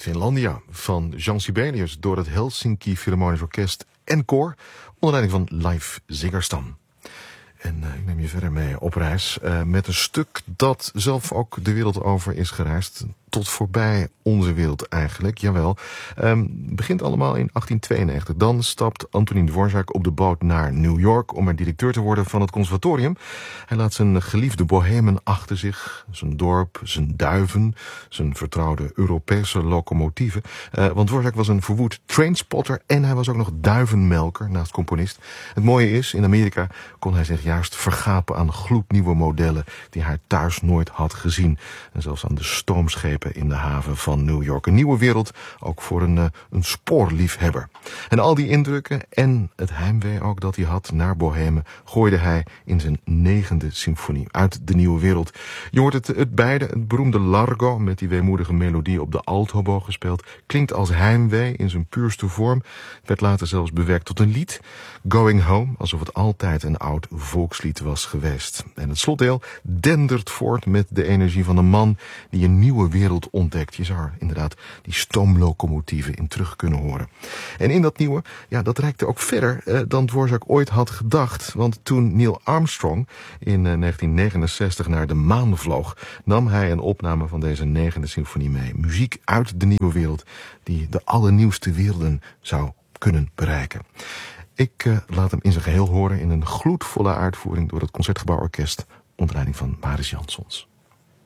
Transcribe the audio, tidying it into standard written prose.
Finlandia van Jean Sibelius door het Helsinki Philharmonisch Orkest en Koor onder leiding van Leif Zingerstam. En ik neem je verder mee op reis met een stuk dat zelf ook de wereld over is gereisd. Tot voorbij onze wereld eigenlijk, jawel. Begint allemaal in 1892. Dan stapt Antonín Dvořák op de boot naar New York om er directeur te worden van het conservatorium. Hij laat zijn geliefde Bohemen achter zich, zijn dorp, zijn duiven, zijn vertrouwde Europese locomotieven. Want Dvořák was een verwoed trainspotter en hij was ook nog duivenmelker naast componist. Het mooie is, in Amerika kon hij zich juist vergapen aan gloednieuwe modellen die hij thuis nooit had gezien. En zelfs aan de stoomschepen in de haven van New York. Een nieuwe wereld, ook voor een spoorliefhebber. En al die indrukken en het heimwee ook dat hij had naar Bohemen gooide hij in zijn 9e symfonie uit de nieuwe wereld. Je hoort het beide, het beroemde Largo met die weemoedige melodie op de althobo gespeeld, klinkt als heimwee in zijn puurste vorm. Het werd later zelfs bewerkt tot een lied, Going Home, alsof het altijd een oud volkslied was geweest. En het slotdeel dendert voort met de energie van een man die een nieuwe wereld ontdekt. Je zou er inderdaad die stoomlocomotieven in terug kunnen horen. En in dat nieuwe, dat reikte ook verder dan Dvořák ooit had gedacht. Want toen Neil Armstrong in 1969 naar de maan vloog, nam hij een opname van deze 9e symfonie mee. Muziek uit de nieuwe wereld die de allernieuwste werelden zou kunnen bereiken. Ik laat hem in zijn geheel horen in een gloedvolle uitvoering door het Concertgebouworkest onder leiding van Mariss Jansons.